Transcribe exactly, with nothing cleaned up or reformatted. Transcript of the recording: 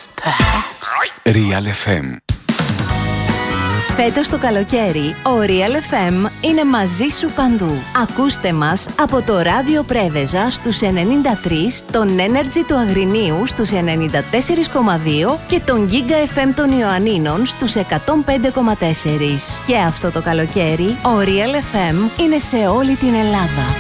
Perhaps. Real εφ εμ. Φέτος το καλοκαίρι, ο Real εφ εμ είναι μαζί σου παντού. Ακούστε μας από το ράδιο Πρέβεζα στους ενενήντα τρία, τον Energy του Αγρινίου στους ενενήντα τέσσερα κόμμα δύο και τον Giga εφ εμ των Ιωαννίνων στους εκατόν πέντε κόμμα τέσσερα. Και αυτό το καλοκαίρι, ο Real εφ εμ είναι σε όλη την Ελλάδα.